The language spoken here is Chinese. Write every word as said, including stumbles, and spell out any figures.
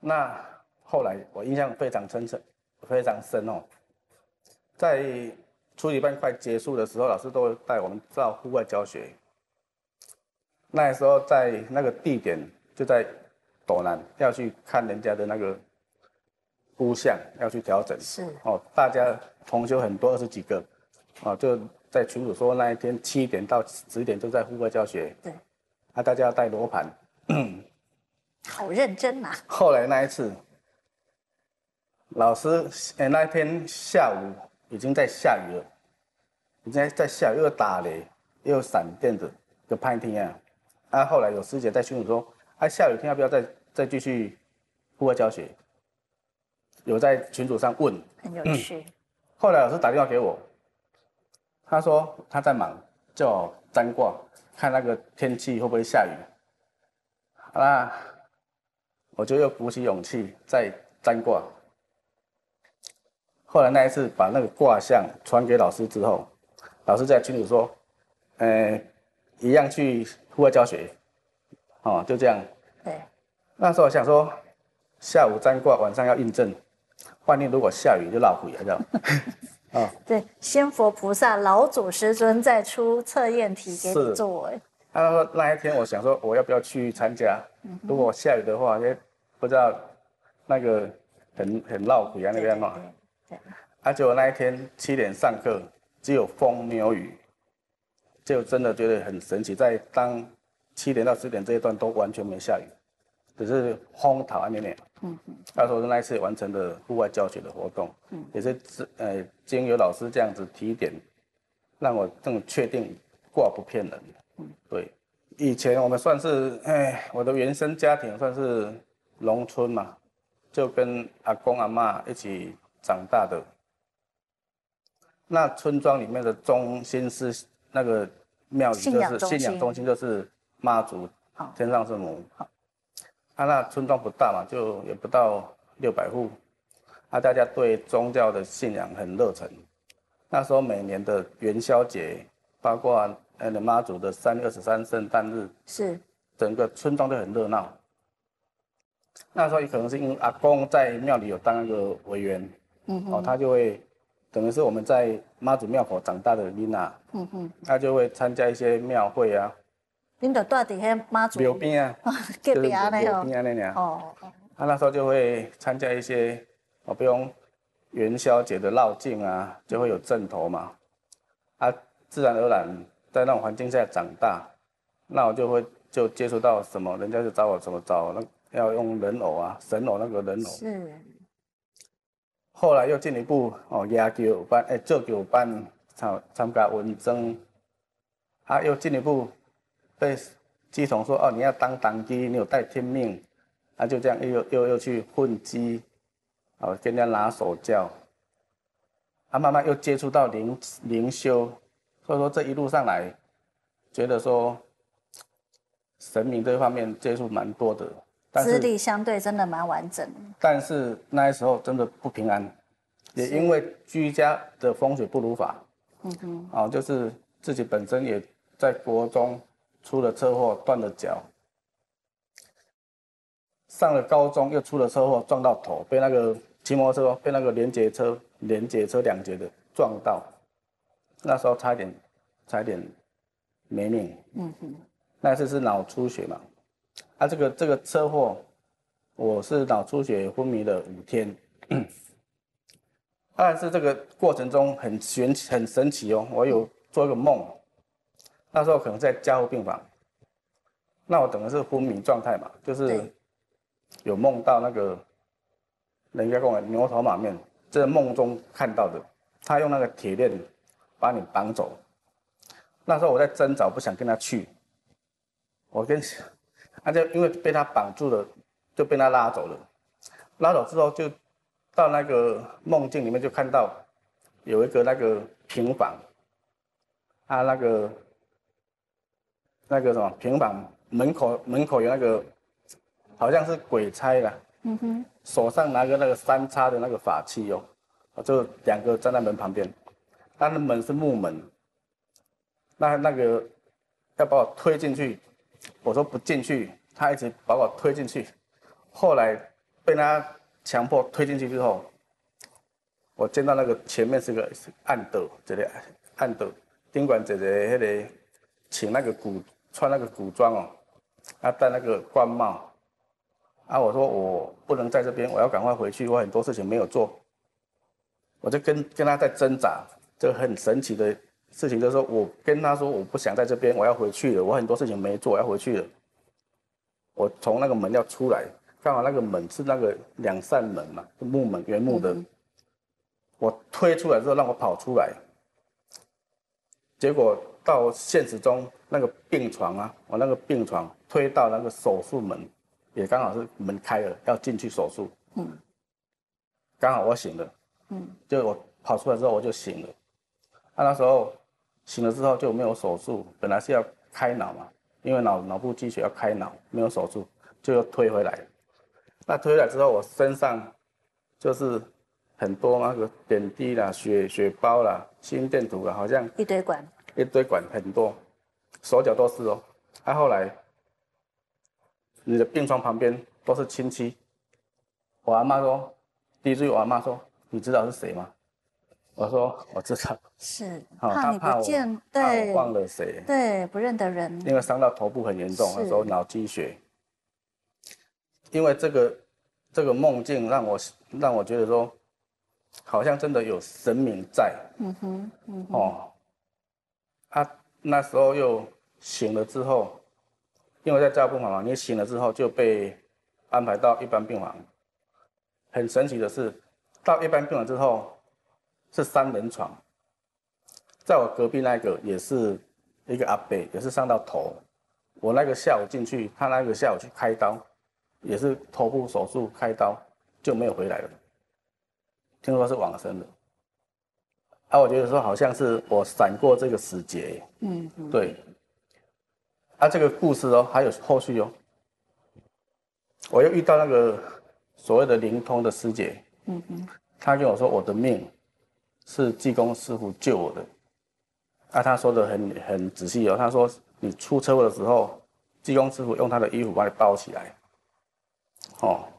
那后来我印象非常深刻，非常深哦。在初级班快结束的时候，老师都会带我们到户外教学。那时候在那个地点就在斗南，要去看人家的那个菇相，要去调整。 是哦，大家同修很多，二十几个，哦，就在群组说那一天七点到十点都在户外教学。 对， 啊，大家要带罗盘。 好认真呐、啊。 后来那一次，老师，哎、欸，那一天下午已经在下雨了，已经在下雨，又有打雷，又有闪电的，就拍天啊。啊，后来有师姐在群组说，啊，下雨天要不要再再继续户外教学？有在群组上问， 很有趣。嗯、 后来老师打电话给我，他说他在忙，叫我占卦，看那个天气会不会下雨。那我就又鼓起勇气再占卦。后来那一次把那个卦象传给老师之后，老师在群里说，呃，一样去户外教学，哦，就这样。 对。 那时候我想说，下午占卦，晚上要印证，万一如果下雨就落雨了，这样。 啊，对，仙佛菩萨、老祖师尊在出测验题给你做。哎， 他说那一天我想说，我要不要去参加？嗯、如果下雨的话，也不知道那个很很落雨啊那个样嘛。对。啊，结果那一天七点上课，只有风没有雨，就真的觉得很神奇。在当七点到十点这一段都完全没下雨，只是风讨暗点点。嗯嗯。他说那一次完成的户外教学的活动，嗯，也是呃经由老师这样子提点，让我更确定卦不骗人。嗯，对。以前我们算是，哎，我的原生家庭算是农村嘛，就跟阿公阿嬷一起长大的。那村庄里面的中心是那个庙里，就是信仰中心，就是妈祖天上圣母。好，啊，那村庄不大嘛，就也不到六百户，啊，大家对宗教的信仰很热忱。那时候每年的元宵节，包括呃妈祖的三月二十三圣诞日，是整个村庄都很热闹。那时候也可能是因为阿公在庙里有当那个委员，嗯，哦，他就会。等于是我们在妈祖庙口长大的囡仔，嗯哼，他就会参加一些庙会啊。 恁就住伫遐妈祖庙边啊， 隔壁啊那庙边啊那样。哦哦。他那时候就会参加一些，哦，比如元宵节的绕境啊，就会有阵头嘛。啊，自然而然在那种环境下长大，那我就会就接触到什么，人家就找我怎么找那要用人偶啊，神偶那个人偶。是。后来又进一步哦，野球班，哎，做球班参参加文征，啊，又进一步被鸡童说哦，你要当党机，你有带天命，啊，就这样又又又去混鸡，哦，跟人家拿手教，啊，慢慢又接触到灵灵修，所以说这一路上来，觉得说神明这方面接触蛮多的。 资历相对真的蛮完整的， 但是那时候真的不平安，也因为居家的风水不如法，嗯哼，哦，就是自己本身也在国中出了车祸断了脚，上了高中又出了车祸撞到头，被那个骑摩托车被那个连结车连结车两节的撞到，那时候差点差点没命，嗯哼，那次是脑出血嘛。啊，这个这个车祸，我是脑出血昏迷了五天，但是这个过程中很玄很神奇哦。我有做一个梦，那时候可能在加护病房，那我等的是昏迷状态嘛，就是有梦到那个人家跟我牛头马面，这是梦中看到的，他用那个铁链把你绑走。那时候我在挣扎，不想跟他去，我跟。那、啊、就因为被他绑住了，就被他拉走了。拉走之后，就到那个梦境里面，就看到有一个那个平房，啊，那个那个什么平房门口门口有那个好像是鬼差啦，嗯哼，手上拿个那个三叉的那个法器哦，就两个站在门旁边，他的门是木门，那那个要把我推进去。我说不进去，他一直把我推进去，后来被他强迫推进去之后，我见到那个前面是个暗道，这个暗道，顶管一个迄个请那个古穿那个古装哦，啊戴那个官帽，啊我说我不能在这边，我要赶快回去，我很多事情没有做，我就跟跟他在挣扎。这很神奇的事情就是说，我跟他说我不想在这边，我要回去了，我很多事情没做，我要回去了。我从那个门要出来，刚好那个门是那个两扇门嘛，木门原木的。嗯、我推出来之后，让我跑出来，结果到现实中那个病床啊，我那个病床推到那个手术门，也刚好是门开了，要进去手术。嗯，刚好我醒了。嗯，就我跑出来之后我就醒了。他、啊、那时候醒了之后就没有手术，本来是要开脑嘛，因为脑脑部积血要开脑，没有手术，就又推回来。那推回来之后，我身上就是很多那个点滴啦、血血包啦、心电图啦，好像一堆管， 一堆管很多，手脚都是哦。他、啊、后来你的病床旁边都是亲戚，我阿妈说，第一句我阿妈说，你知道是谁吗？我说我知道， 是怕你不见， 对，忘了谁， 对，不认得人， 因为伤到头部很严重，那时候脑积血。因为这个这个梦境让我让我觉得说，好像真的有神明在。嗯哼，嗯哼。哦，啊，那时候又醒了之后，因为在加护病房嘛，你醒了之后就被安排到一般病房。很神奇的是，到一般病房之后。是三人床，在我隔壁那个也是一个阿伯，也是伤到头。我那个下午进去，他那个下午去开刀，也是头部手术开刀，就没有回来了。听说是往生的。啊，我觉得说好像是我闪过这个时节。嗯，嗯对。啊，这个故事哦，还有后续哦。我又遇到那个所谓的灵通的师姐。嗯嗯。她跟我说我的命。是济公师傅救我的，啊，他说的很很仔细哦。他说你出车祸的时候，济公师傅用他的衣服把你包起来，哦，